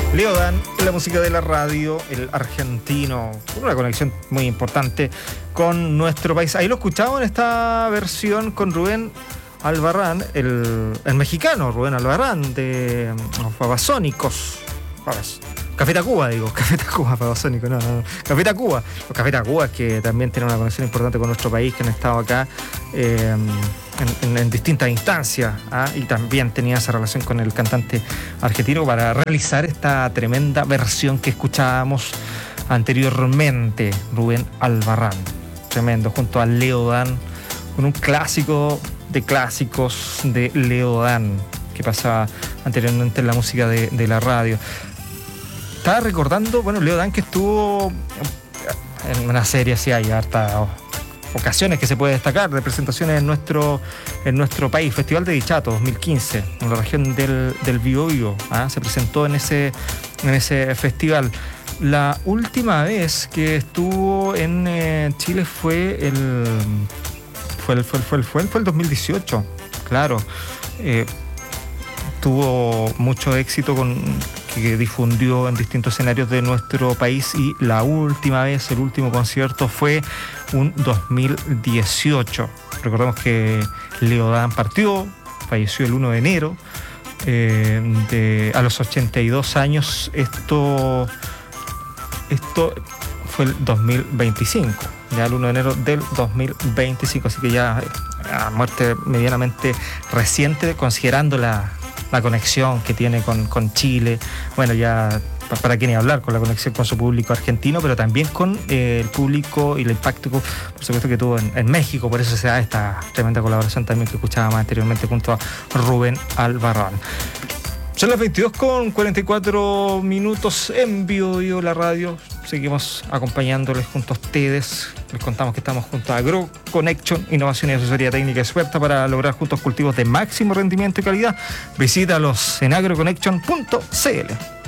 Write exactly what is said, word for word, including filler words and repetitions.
Leodan, la música de la radio, el argentino, con una conexión muy importante con nuestro país. Ahí lo escuchamos en esta versión con Rubén Albarrán, el, el mexicano Rubén Albarrán de los Babasónicos. Café Tacuba, digo, Café Tacuba, Babasónico, no, no, Café Tacuba. Los Café Tacuba que también tienen una conexión importante con nuestro país, que han estado acá eh, en, en, en distintas instancias, ¿ah? Y también tenía esa relación con el cantante argentino para realizar esta tremenda versión que escuchábamos anteriormente, Rubén Albarrán. Tremendo, junto a Leodan, con un clásico de clásicos de Leodan que pasaba anteriormente en la música de, de la radio. Estaba recordando, bueno, Leodan, que estuvo en una serie, sí hay hartas ocasiones que se puede destacar, de presentaciones en nuestro, en nuestro país. Festival de Dichato dos mil quince, en la región del, del Biobío, ¿ah? Se presentó en ese, en ese festival. La última vez que estuvo en eh, Chile fue el, fue el, fue el, fue el, fue el, fue el dos mil dieciocho, claro. Eh, tuvo mucho éxito con que difundió en distintos escenarios de nuestro país, y la última vez, el último concierto fue un dos mil dieciocho. Recordemos que Leodan partió, falleció el uno de enero eh, de, a los ochenta y dos años. Esto, esto fue el dos mil veinticinco, ya el uno de enero del dos mil veinticinco, así que ya a muerte medianamente reciente, considerando la la conexión que tiene con, con Chile, bueno, ya para qué ni hablar, con la conexión con su público argentino, pero también con eh, el público y el impacto, por supuesto, que tuvo en, en México. Por eso se da esta tremenda colaboración también que escuchábamos anteriormente junto a Rubén Albarrán. Son las veintidós con cuarenta y cuatro minutos en Biobío la radio. Seguimos acompañándoles junto a ustedes. Les contamos que estamos junto a AgroConnection, innovación y asesoría técnica experta para lograr juntos cultivos de máximo rendimiento y calidad. Visítalos en agroconnection punto c l.